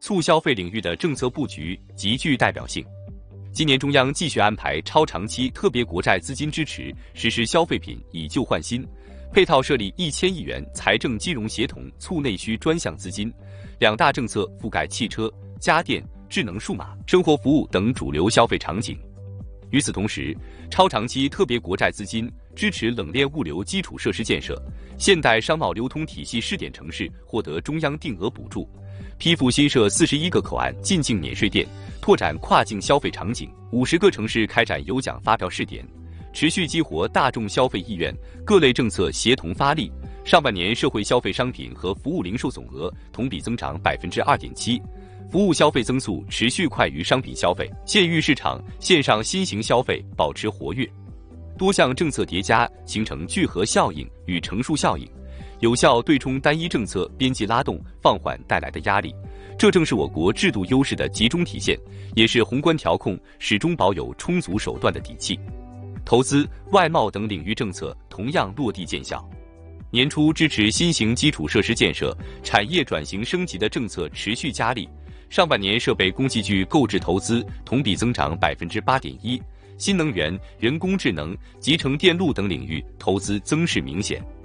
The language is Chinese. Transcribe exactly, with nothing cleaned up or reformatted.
促消费领域的政策布局极具代表性。今年中央继续安排超长期特别国债资金支持，实施消费品以旧换新，配套设立一千亿元财政金融协同促内需专项资金，两大政策覆盖汽车、家电、智能数码、生活服务等主流消费场景。与此同时，超长期特别国债资金支持冷链物流基础设施建设，现代商贸流通体系试点城市获得中央定额补助，批复新设四十一个口岸进境免税店，拓展跨境消费场景，五十个城市开展有奖发票试点，持续激活大众消费意愿，各类政策协同发力。上半年社会消费商品和服务零售总额同比增长百分之二点七。服务消费增速持续快于商品消费，县域市场线上新型消费保持活跃，多项政策叠加形成聚合效应与乘数效应，有效对冲单一政策边际拉动放缓带来的压力。这正是我国制度优势的集中体现，也是宏观调控始终保有充足手段的底气。投资、外贸等领域政策同样落地见效。年初支持新型基础设施建设、产业转型升级的政策持续加力。上半年设备工器具购置投资同比增长百分之八点一，新能源、人工智能、集成电路等领域投资增势明显。